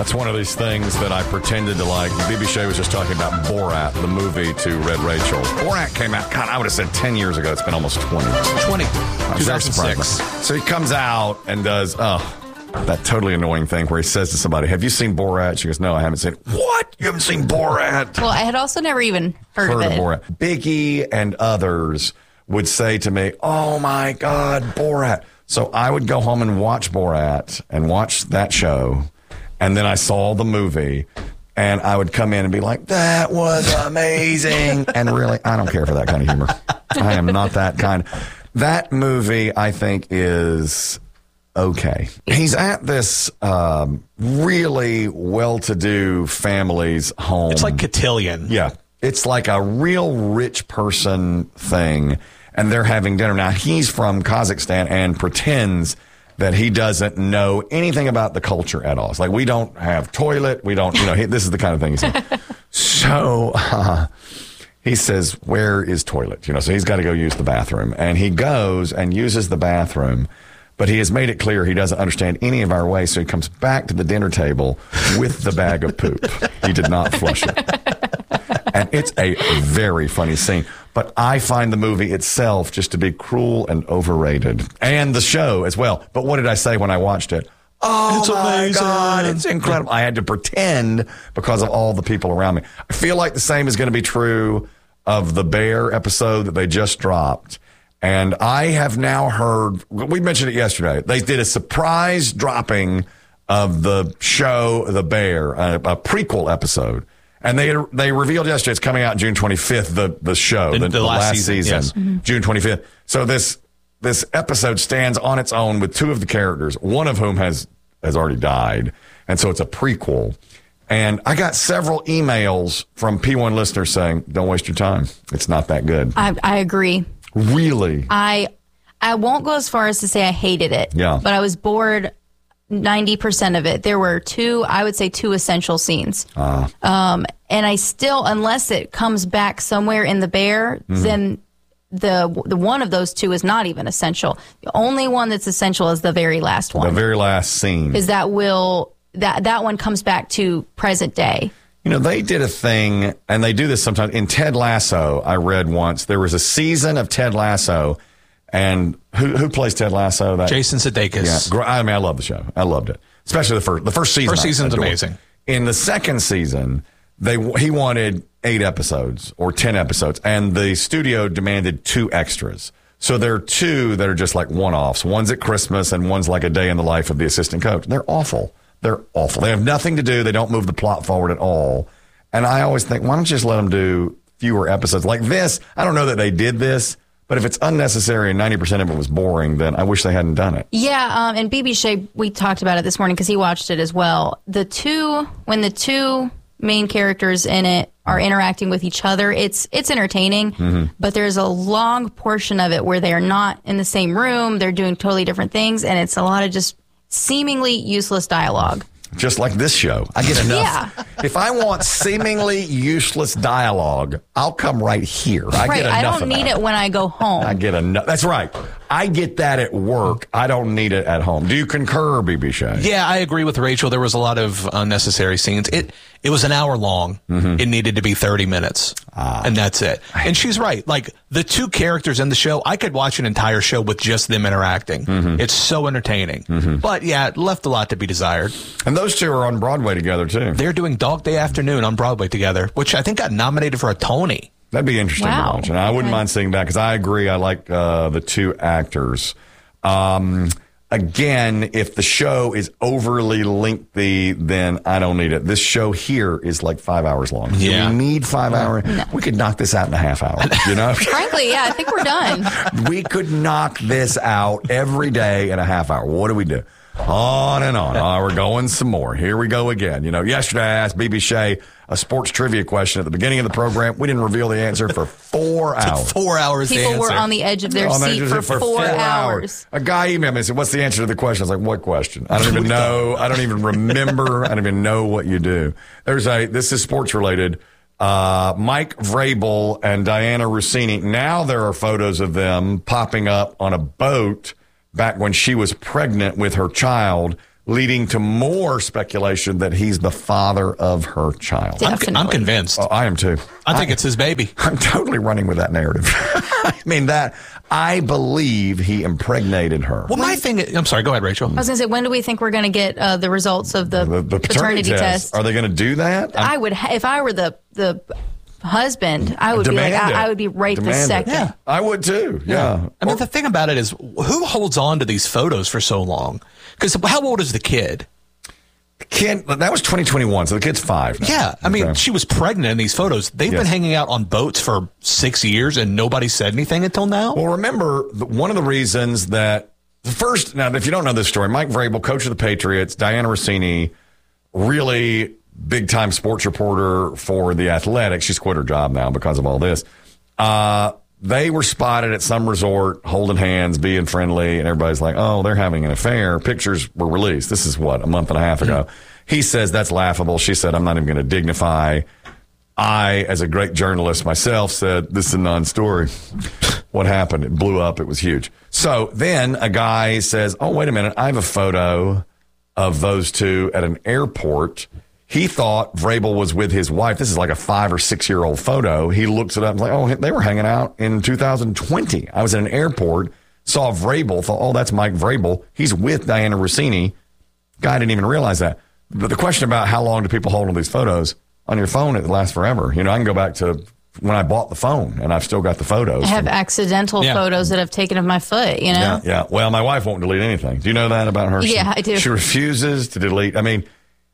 That's one of these things that I pretended to like. BB Shea was just talking about Borat, the movie, to Red Rachel. Borat came out, God, I would have said 10 years ago. It's been almost 20. 2006. So he comes out and does, that totally annoying thing where he says to somebody, have you seen Borat? She goes, no, I haven't seen it. What? You haven't seen Borat? Well, I had also never even heard of it. Borat. Biggie and others would say to me, oh my God, Borat. So I would go home and watch Borat and watch that show. And then I saw the movie, and I would come in and be like, that was amazing. And really, I don't care for that kind of humor. I am not that kind. That movie, I think, is okay. He's at this really well-to-do family's home. It's like Cotillion. Yeah. It's like a real rich person thing, and they're having dinner. Now, he's from Kazakhstan and pretends that he doesn't know anything about the culture at all. It's like, we don't have toilet. We don't, this is the kind of thing he said. So he says, where is toilet? So he's got to go use the bathroom. And he goes and uses the bathroom, but he has made it clear he doesn't understand any of our ways. So he comes back to the dinner table with the bag of poop. He did not flush it. And it's a very funny scene. But I find the movie itself just to be cruel and overrated. And the show as well. But what did I say when I watched it? Oh, it's my God, it's incredible. I had to pretend because of all the people around me. I feel like the same is going to be true of the Bear episode that they just dropped. And I have now heard, we mentioned it yesterday, they did a surprise dropping of the show The Bear, a prequel episode. And they revealed yesterday it's coming out June 25th, the show, the last season, yes. June 25th. So this episode stands on its own with two of the characters, one of whom has already died. And so it's a prequel. And I got several emails from P1 listeners saying, don't waste your time. It's not that good. I agree. Really? I won't go as far as to say I hated it. Yeah. But I was bored 90% of it. There were two essential scenes. And I still, unless it comes back somewhere in the Bear, then the one of those two is not even essential. The only one that's essential is the very last one. The very last scene. Because that one comes back to present day. They did a thing, and they do this sometimes. In Ted Lasso, I read once, there was a season of Ted Lasso, and who plays Ted Lasso? Jason Sudeikis. Yeah, I love the show. I loved it, especially the first season. First season's amazing. In the second season, he wanted 8 episodes or 10 episodes, and the studio demanded 2 extras. So there are 2 that are just like one-offs. One's at Christmas, and one's like a day in the life of the assistant coach. They're awful. They're awful. They have nothing to do. They don't move the plot forward at all. And I always think, why don't you just let them do fewer episodes like this? I don't know that they did this, but if it's unnecessary and 90% of it was boring, then I wish they hadn't done it. Yeah, and BB Shea, we talked about it this morning because he watched it as well. When the two main characters in it are interacting with each other, it's entertaining, but there's a long portion of it where they are not in the same room. They're doing totally different things, and it's a lot of just seemingly useless dialogue. Just like this show. I get enough. Yeah. If I want seemingly useless dialogue, I'll come right here. I get enough I don't of need that. it when I go home. I get enough. That's right. I get that at work. I don't need it at home. Do you concur, BB Shea? Yeah, I agree with Rachel. There was a lot of unnecessary scenes. It was an hour long. It needed to be 30 minutes. And that's it. And she's right. Like, the 2 characters in the show, I could watch an entire show with just them interacting. It's so entertaining. But yeah, it left a lot to be desired. And those 2 are on Broadway together, too. They're doing Dog Day Afternoon on Broadway together, which I think got nominated for a Tony. That'd be interesting to watch. And I wouldn't mind seeing that because I agree. I like the 2 actors. Again, if the show is overly lengthy, then I don't need it. This show here is like 5 hours long. Yeah. Do we need 5 hours? No. We could knock this out in a half hour, Frankly, yeah, I think we're done. We could knock this out every day in a half hour. What do we do? On and on. We're going some more. Here we go again. Yesterday I asked BB Shea a sports trivia question at the beginning of the program. We didn't reveal the answer for 4 hours. 4 hours to People answer. were on the edge of their seat for 4 hours. A guy emailed me and said, what's the answer to the question? I was like, what question? I don't even know. I don't even remember. I don't even know what you do. This is sports related. Mike Vrabel and Diana Rossini. Now there are photos of them popping up on a boat back when she was pregnant with her child. leading to more speculation that he's the father of her child. I'm convinced. Oh, I am too. I think it's his baby. I'm totally running with that narrative. I mean, I believe he impregnated her. Well, my thing, I'm sorry, go ahead, Rachel. I was going to say, when do we think we're going to get the results of the paternity test? Are they going to do that? I would, if I were the husband, I would be like, I would be right this second. Yeah, I would too. Yeah. I mean, the thing about it is, who holds on to these photos for so long? Because how old is the kid? Kid, that was 2021, so the kid's 5 now. Yeah, I mean, she was pregnant in these photos. They've been hanging out on boats for 6 years, and nobody said anything until now? Well, remember, one of the reasons that now, if you don't know this story, Mike Vrabel, coach of the Patriots, Diana Rossini, really big-time sports reporter for The Athletic. She's quit her job now because of all this. They were spotted at some resort holding hands, being friendly, and everybody's like, oh, they're having an affair. Pictures were released. This is, a month and a half ago. He says that's laughable. She said, I'm not even going to dignify. I, as a great journalist myself, said, this is a non-story. What happened? It blew up. It was huge. So then a guy says, oh, wait a minute. I have a photo of those two at an airport. He thought Vrabel was with his wife. This is like a 5 or 6 year old photo. He looks it up and is like, oh, they were hanging out in 2020. I was at an airport, saw Vrabel, thought, oh, that's Mike Vrabel. He's with Diana Rossini. Guy didn't even realize that. But the question about how long do people hold on these photos on your phone, it lasts forever. I can go back to when I bought the phone and I've still got the photos. I have accidental photos that I've taken of my foot, Yeah. Well, my wife won't delete anything. Do you know that about her? Yeah, I do. She refuses to delete. I mean,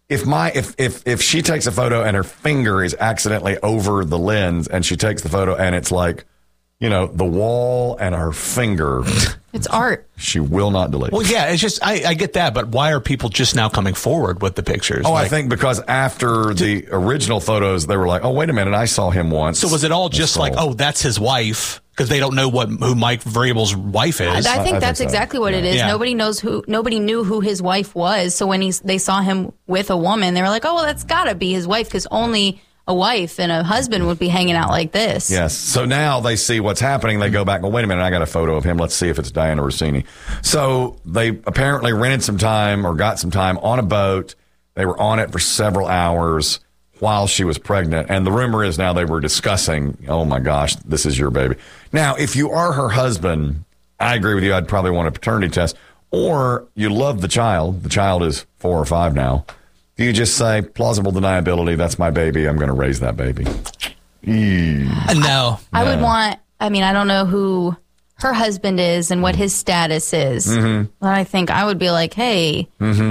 if she takes a photo and her finger is accidentally over the lens and she takes the photo and it's like, the wall and her finger. It's art. She will not delete. Well, yeah, it's just, I get that, but why are people just now coming forward with the pictures? Oh, I think because after the original photos, they were like, oh, wait a minute, I saw him once. So was it all just like, oh, that's his wife? Because they don't know who Mike Vrabel's wife is. I think that's exactly what it is. Yeah. Nobody knew who his wife was. So when they saw him with a woman, they were like, oh, well, that's got to be his wife because only a wife and a husband would be hanging out like this. Yes. So now they see what's happening. They go back, well, wait a minute, I got a photo of him. Let's see if it's Diana Rossini. So they apparently rented some time or got some time on a boat. They were on it for several hours while she was pregnant. And the rumor is now they were discussing, oh my gosh, this is your baby. Now, if you are her husband, I agree with you. I'd probably want a paternity test. Or you love the child. The child is 4 or 5 now. You just say, plausible deniability, that's my baby, I'm going to raise that baby. No. I would want, I don't know who her husband is and what his status is. Mm-hmm. But I think I would be like, hey,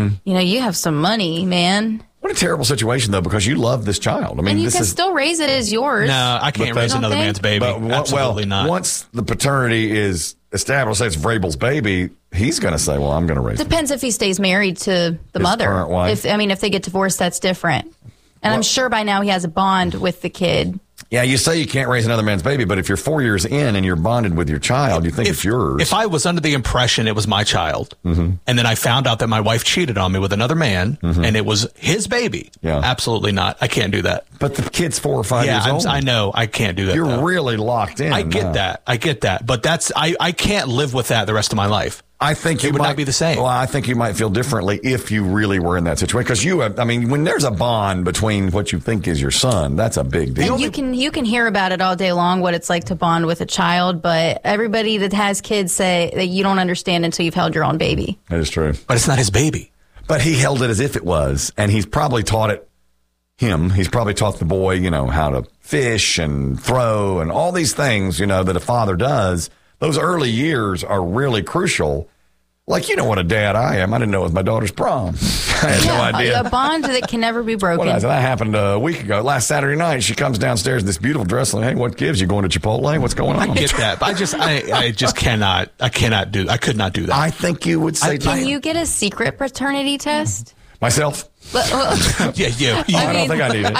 you have some money, man. What a terrible situation, though, because you love this child. And you can still raise it as yours. No, I can't raise another man's baby. Absolutely not. Once the paternity is established, say it's Vrabel's baby, he's going to say, well, I'm going to raise it. Depends if he stays married to the mother. Current wife. If they get divorced, that's different. And I'm sure by now he has a bond with the kid. Yeah, you say you can't raise another man's baby, but if you're 4 years in and you're bonded with your child, you think it's yours. If I was under the impression it was my child, and then I found out that my wife cheated on me with another man, and it was his baby, absolutely not. I can't do that. But the kid's 4 or 5 years old. I know. I can't do that. You're really locked in. I get that. But I can't live with that the rest of my life. I think it would not be the same. Well, I think you might feel differently if you really were in that situation. Because when there's a bond between what you think is your son, that's a big deal. And you can hear about it all day long, what it's like to bond with a child. But everybody that has kids say that you don't understand until you've held your own baby. That is true. But it's not his baby. But he held it as if it was, and he's probably taught it him. He's probably taught the boy, how to fish and throw and all these things, that a father does. Those early years are really crucial. Like, what a dad I am. I didn't know it was my daughter's prom. I had no idea. A bond that can never be broken. That happened a week ago. Last Saturday night, she comes downstairs in this beautiful dress. Like, hey, what gives? You going to Chipotle? What's going on? I get that. But I just cannot. I could not do that. I think you would say. Can you get a secret paternity test? Myself? Yeah. I don't think I need it.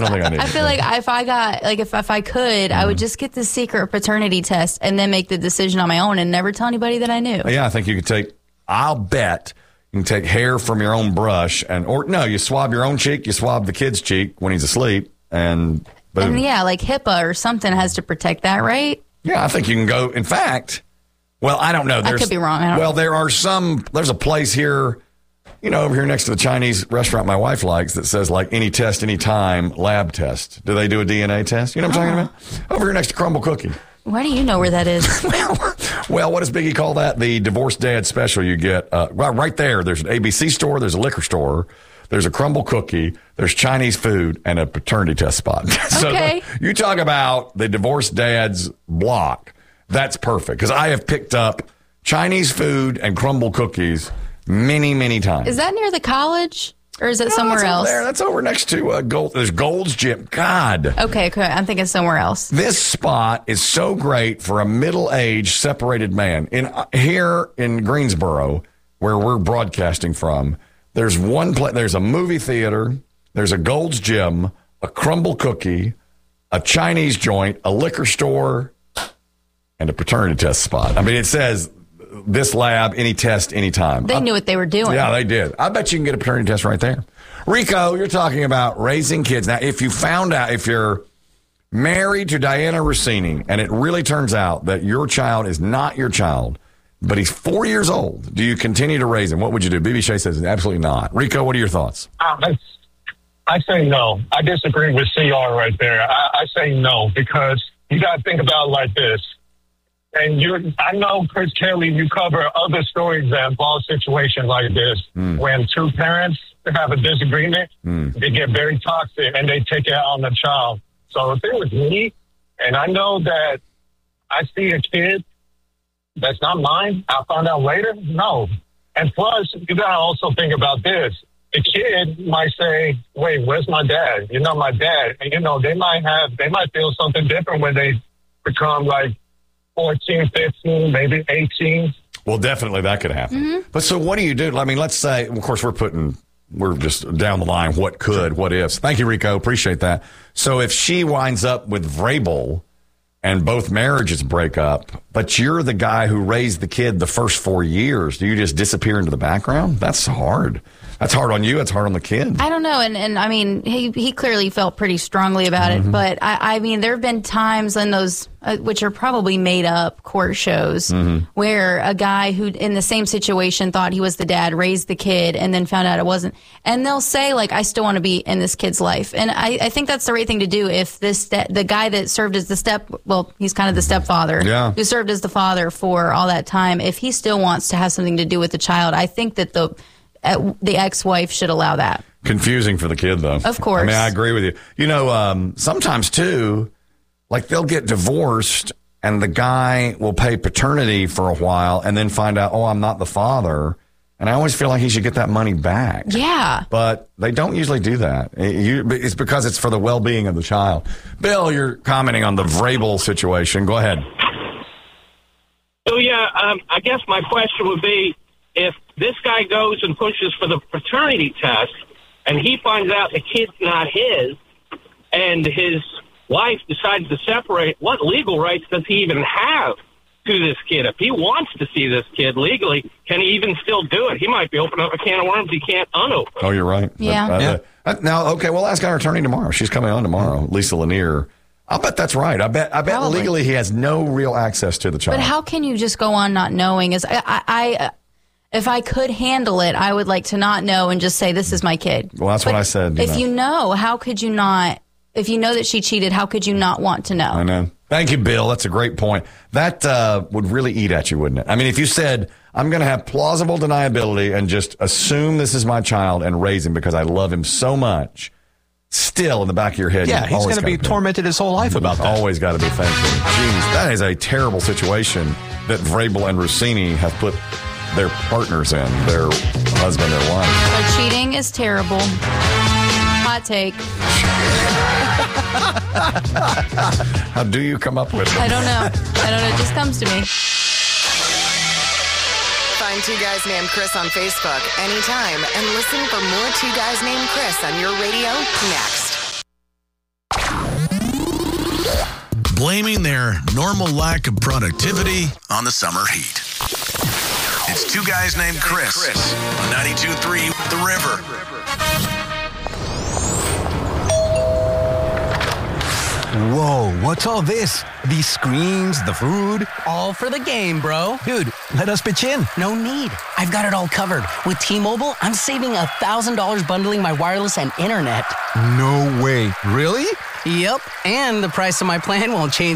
I feel like if I got, if I could, I would just get the secret paternity test and then make the decision on my own and never tell anybody that I knew. Yeah, I think you could I'll bet you can take hair from your own brush you swab your own cheek, you swab the kid's cheek when he's asleep, and boom. And like HIPAA or something has to protect that, right? Yeah, I think you can go. In fact, I don't know. I could be wrong. There's a place here, over here next to the Chinese restaurant my wife likes that says like any test, any time, lab test. Do they do a DNA test? You know what I'm talking about? Over here next to Crumble Cookie. Why do you know where that is? Well, what does Biggie call that? The divorced dad special you get. Right there, there's an ABC store, there's a liquor store, there's a Crumble Cookie, there's Chinese food, and a paternity test spot. So Okay. you talk about the divorced dad's block. That's perfect because I have picked up Chinese food and Crumble Cookies many, many times. Is that near the college? Or is it somewhere that's else? Over there. That's over next to Gold. There's Gold's Gym. God. Okay, I'm thinking somewhere else. This spot is so great for a middle-aged separated man. Here in Greensboro, where we're broadcasting from, there's there's a movie theater, there's a Gold's Gym, a Crumble Cookie, a Chinese joint, a liquor store, and a paternity test spot. I mean, it says this lab, any test, anytime. They knew what they were doing. Yeah, they did. I bet you can get a paternity test right there. Rico, you're talking about raising kids. Now, if you found out, if you're married to Diana Rossini and it really turns out that your child is not your child, but he's 4 years old, do you continue to raise him? What would you do? BB Shea says absolutely not. Rico, what are your thoughts? I say no. I disagree with CR right there. I say no because you got to think about it like this. And I know, Chris Kelly, you cover other stories that involve situations like this when two parents have a disagreement, they get very toxic and they take it out on the child. So if it was me, and I know that I see a kid that's not mine, I'll find out later, no. And plus, you got to also think about this. The kid might say, wait, where's my dad? You're not my dad. And, they might feel something different when they become like 14, 15, maybe 18. Well, definitely that could happen. Mm-hmm. But so what do you do? I mean, let's say, of course, we're just down the line. What could, what ifs? Thank you, Rico. Appreciate that. So if she winds up with Vrabel and both marriages break up, but you're the guy who raised the kid the first 4 years, do you just disappear into the background? That's hard. That's hard on you. It's hard on the kid. I don't know. And I mean, he clearly felt pretty strongly about it. But I mean, there have been times in those, which are probably made up court shows, where a guy who in the same situation thought he was the dad raised the kid and then found out it wasn't. And they'll say, like, I still want to be in this kid's life. And I think that's the right thing to do if the guy that served as he's kind of the stepfather, who served as the father for all that time, if he still wants to have something to do with the child, I think that the ex-wife should allow that. Confusing for the kid, though. Of course. I mean, I agree with you. Sometimes, too, like they'll get divorced and the guy will pay paternity for a while and then find out, I'm not the father. And I always feel like he should get that money back. Yeah. But they don't usually do that. It's because it's for the well-being of the child. Bill, you're commenting on the Vrabel situation. Go ahead. So, I guess my question would be, if this guy goes and pushes for the paternity test and he finds out the kid's not his and his wife decides to separate, what legal rights does he even have to this kid? If he wants to see this kid legally, can he even still do it? He might be opening up a can of worms he can't unopen. Oh, you're right. Yeah. Now, okay, we'll ask our attorney tomorrow. She's coming on tomorrow, Lisa Lanier. I'll bet that's right. I bet Probably. Legally he has no real access to the child. But how can you just go on not knowing? If I could handle it, I would like to not know and just say, this is my kid. Well, that's what I said. If you know, how could you not? If you know that she cheated, how could you not want to know? I know. Thank you, Bill. That's a great point. That would really eat at you, wouldn't it? I mean, if you said, I'm going to have plausible deniability and just assume this is my child and raise him because I love him so much, still in the back of your head. Yeah, he's going to be tormented his whole life about that. Always got to be thankful. Jeez, that is a terrible situation that Vrabel and Rossini have put their partners in, their husband or wife. So cheating is terrible. Hot take. How do you come up with it? I don't know. It just comes to me. Find Two Guys Named Chris on Facebook anytime and listen for more Two Guys Named Chris on your radio next. Blaming their normal lack of productivity on the summer heat. It's Two Guys Named Chris on 92.3 The River. Whoa, what's all this? These screens, the food? All for the game, bro. Dude, let us pitch in. No need. I've got it all covered. With T-Mobile, I'm saving $1,000 bundling my wireless and internet. No way. Really? Yep, and the price of my plan won't change